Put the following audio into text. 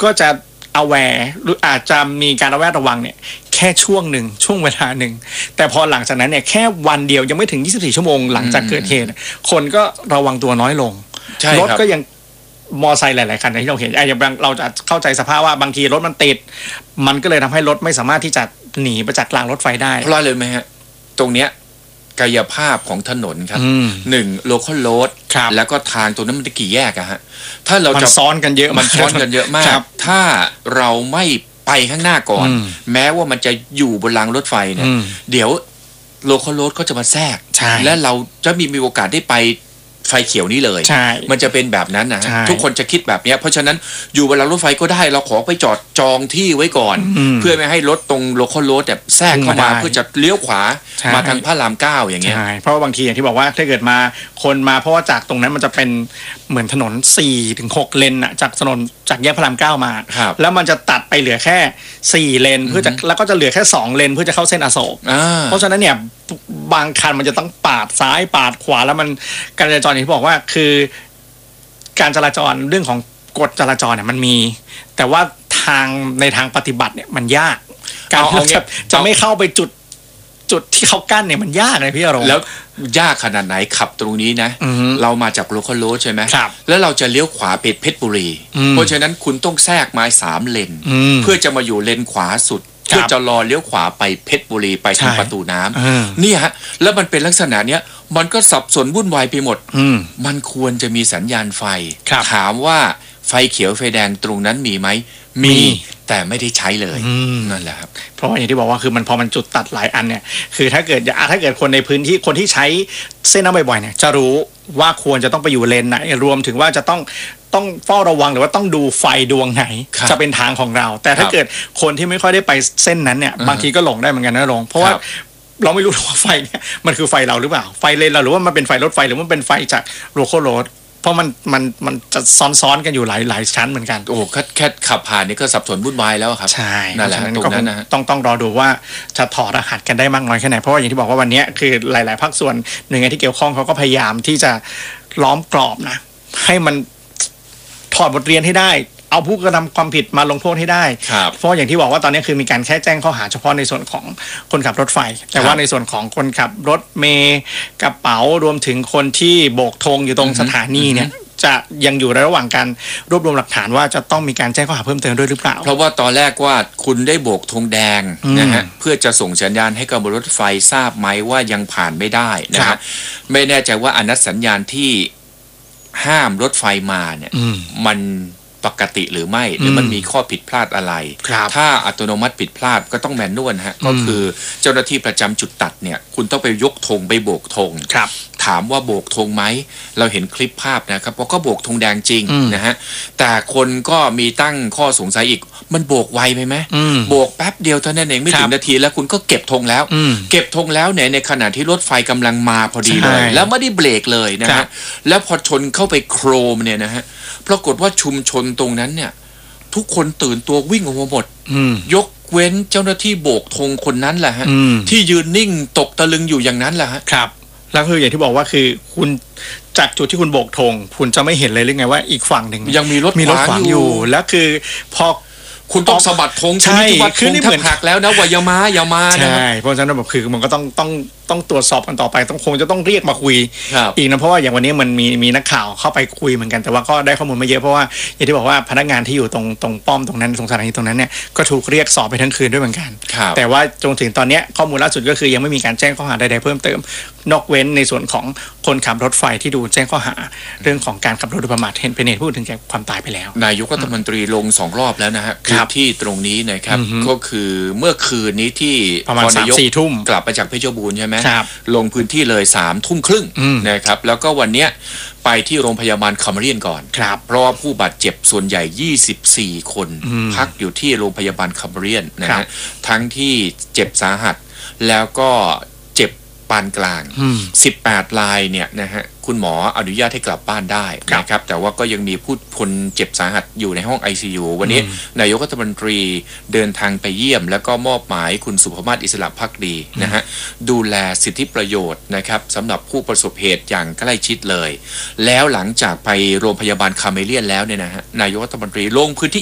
ก็จะaware หรืออาจจะมีการระแวดระวังเนี่ยแค่ช่วงหนึ่งช่วงเวลาหนึ่งแต่พอหลังจากนั้นเนี่ยแค่วันเดียวยังไม่ถึง24ชั่วโมงหลังจากเกิดเหตุคนก็ระวังตัวน้อยลงรถก็ยังมอไซค์หลายๆคันที่เราเห็นอย่างเราจะเข้าใจสภาพว่าบางทีรถมันติดมันก็เลยทำให้รถไม่สามารถที่จะหนีไปจากรางรถไฟได้เพราะเลยไหมฮะตรงเนี้ยกายภาพของถนนครับหนึ่งโลคอลโรดแล้วก็ทางตรงนั้นมันกี่แยกอะฮะถ้าเราจะซ้อนกันเยอะมันซ้อนกันเยอะมากถ้าเราไม่ไปข้างหน้าก่อนแม้ว่ามันจะอยู่บนรางรถไฟเนี่ยเดี๋ยวโลคอลโรดเขาจะมาแทรกและเราจะมีโอกาสได้ไปไฟเขียวนี้เลยมันจะเป็นแบบนั้นนะทุกคนจะคิดแบบนี้เพราะฉะนั้นอยู่บนรางรถไฟก็ได้เราขอไปจองที่ไว้ก่อนเพื่อไม่ให้รถตรงโลคอลโรดแบบแทรกเข้ามาเพื่อจะเลี้ยวขวามาทางพระราม9อย่างเงี้ยเพราะว่าบางทีอย่างที่บอกว่าถ้าเกิดมาคนมาเพราะว่าจากตรงนั้นมันจะเป็นเหมือนถนน 4-6 เลนอะจากถนนจากแยกพระราม9มาแล้วมันจะตัดไปเหลือแค่4เลนเพื่อจะแล้วก็จะเหลือแค่2เลนเพื่อจะเข้าเส้นอโศกเพราะฉะนั้นเนี่ยบางคันมันจะต้องปาดซ้ายปาดขวาแล้วมันการจราจรอย่างที่บอกว่าคือการจราจรเรื่องของกฎจราจรเนี่ยมันมีแต่ว่าในทางปฏิบัติเนี่ยมันยากการจะไม่เข้าไปจุดที่เขากั้นเนี่ยมันยากเลยพี่อารมณ์แล้วยากขนาดไหนขับตรงนี้นะเรามาจากโลคอลโรดใช่ไหมแล้วเราจะเลี้ยวขวาไปเพชรบุรีเพราะฉะนั้นคุณต้องแทรกมา3 เลนเพื่อจะมาอยู่เลนขวาสุดเพื่อจะรอเลี้ยวขวาไปเพชรบุรีไปทางประตูน้ำเนี่ยฮะแล้วมันเป็นลักษณะเนี้ยมันก็สับสนวุ่นวายไปหมดมันควรจะมีสัญญาณไฟถามว่าไฟเขียวไฟแดงตรงนั้นมีไหมมีแต่ไม่ได้ใช้เลยนั่นแหละครับเพราะอย่างที่บอกว่าคือมันพอมันจุดตัดหลายอันเนี่ยคือถ้าเกิดคนในพื้นที่คนที่ใช้เส้นนั้นบ่อยๆเนี่ยจะรู้ว่าควรจะต้องไปอยู่เลนไหนรวมถึงว่าจะต้องเฝ้าระวังหรือว่าต้องดูไฟดวงไหนจะเป็นทางของเราแต่ถ้าเกิดคนที่ไม่ค่อยได้ไปเส้นนั้นเนี่ยบางทีก็หลงได้เหมือนกันนะหลงเพราะว่าเราไม่รู้ว่าไฟเนี่ยมันคือไฟเราหรือเปล่าไฟเลนเราหรือว่ามันเป็นไฟรถไฟหรือมันเป็นไฟจากโลคอลโรดเพราะมันจะซ้อนกันอยู่หลายชั้นเหมือนกันโอ้แค่ขับผ่านนี่ก็สับสนวุ่นวายแล้วครับใช่นั่นแหละตรงนั้นนะต้องรอดูว่าจะถอดรหัสกันได้มากน้อยแค่ไหนเพราะว่าอย่างที่บอกว่าวันนี้คือหลายๆภาคส่วนหน่วยงานที่เกี่ยวข้องเขาก็พยายามที่จะล้อมกรอบนะให้มันถอดบทเรียนให้ได้เอาผู้กระทำความผิดมาลงโทษให้ได้เพราะอย่างที่บอกว่าตอนนี้คือมีการแค่แจ้งข้อหาเฉพาะในส่วนของคนขับรถไฟแต่ว่าในส่วนของคนขับรถเมล์กระเป๋ารวมถึงคนที่โบกธงอยู่ตรงสถานีเนี่ยจะยังอยู่ในระหว่างการรวบรวมหลักฐานว่าจะต้องมีการแจ้งข้อหาเพิ่มเติมด้วยหรือเปล่าเพราะว่าตอนแรกว่าคุณได้โบกธงแดงนะฮะเพื่อจะส่งสัญญาณให้กับรถไฟทราบไหมว่ายังผ่านไม่ได้นะฮะไม่แน่ใจว่าอนุสัญญาณที่ห้ามรถไฟมาเนี่ยมันปกติหรือไม่หรือมันมีข้อผิดพลาดอะไรถ้าอัตโนมัติผิดพลาดก็ต้องแมนนวลฮะก็คือเจ้าหน้าที่ประจำจุดตัดเนี่ยคุณต้องไปยกธงไปโบกธงถามว่าโบกธงไหมเราเห็นคลิปภาพนะครับว่าก็โบกธงแดงจริงนะฮะแต่คนก็มีตั้งข้อสงสัยอีกมันโบกไวไปไหมโบกแป๊บเดียวเท่านั้นเองไม่ถึงนาทีแล้วคุณก็เก็บธงแล้วเก็บธงแล้วเนี่ยในขณะที่รถไฟกำลังมาพอดีเลยแล้วไม่ได้เบรกเลยนะฮะแล้วพอชนเข้าไปโครมเนี่ยนะฮะปรากฏว่าชุมชนตรงนั้นเนี่ยทุกคนตื่นตัววิ่งออกมาหมดยกเว้นเจ้าหน้าที่โบกธงคนนั้นแหละฮะที่ยืนนิ่งตกตะลึงอยู่อย่างนั้นแหละฮะครับแล้วคืออย่างที่บอกว่าคือคุณจากจุดที่คุณโบกธงคุณจะไม่เห็นเลยหรือไงว่าอีกฝั่งหนึ่งยังมีรถขวางอยู่แล้วคือพอคุณต้องสะบัดธงใช่คือนี่เหมือนหักแล้วนะว่าอย่ามาใช่เพราะฉะนั้นแบบคือมันก็ต้องตรวจสอบกันต่อไปคงจะต้องเรียกมาคุยอีกนะเพราะว่าอย่างวันนี้มันมีนักข่าวเข้าไปคุยเหมือนกันแต่ว่าก็ได้ข้อมูลมาเยอะเพราะว่าอย่างที่บอกว่าพนักงานที่อยู่ตรงป้อมตรงนั้นตรงสถานีตรงนั้นเนี่ยก็ถูกเรียกสอบไปทั้งคืนด้วยเหมือนกันแต่ว่าจนถึงตอนนี้ข้อมูลล่าสุดก็คือยังไม่มีการแจ้งข้อหาใดๆเพิ่มเติมนอกเว้นในส่วนของคนขับรถไฟที่ดูแจ้งข้อหาเรื่องของการขับรถโดยประมาทเป็นเหตุผู้ถึงแก่ความตายไปแล้วนายกรัฐมนตรีลง2 รอบแล้วนะฮะพื้นที่ตรงนี้นะครับก็คือเมื่อคืนนี้ที่ประมาณ 3-4 ทุ่มกลับไปจากเพชรบูรณ์ใช่ไหมลงพื้นที่เลย3 ทุ่มครึ่งนะครับแล้วก็วันเนี้ยไปที่โรงพยาบาลคัมเรียนก่อนเพราะว่าผู้บาดเจ็บส่วนใหญ่24 คนพักอยู่ที่โรงพยาบาลคัมเรียนนะฮะทั้งที่เจ็บสาหัสแล้วก็เจ็บปานกลาง18 รายเนี่ยนะฮะคุณหมออนุญาตให้กลับบ้านได้นะครับแต่ว่าก็ยังมีผู้คนเจ็บสาหัสอยู่ในห้อง ICU วันนี้นายกรัฐมนตรีเดินทางไปเยี่ยมแล้วก็มอบหมายคุณสุภมาศอิสระภักดีนะฮะดูแลสิทธิประโยชน์นะครับสำหรับผู้ประสบเหตุอย่างใกล้ชิดเลยแล้วหลังจากไปโรงพยาบาลคาเมเลียนแล้วเนี่ยนะฮะนายกรัฐมนตรีลงพื้นที่